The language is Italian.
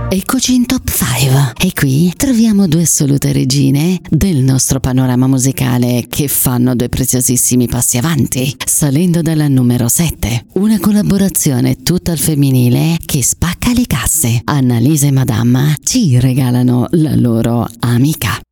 Eccoci in Top 5 e qui troviamo due assolute regine del nostro panorama musicale che fanno due preziosissimi passi avanti, salendo dalla numero 7. Una collaborazione tutta al femminile che spacca le casse. Annalisa e Madama ci regalano la loro Amica.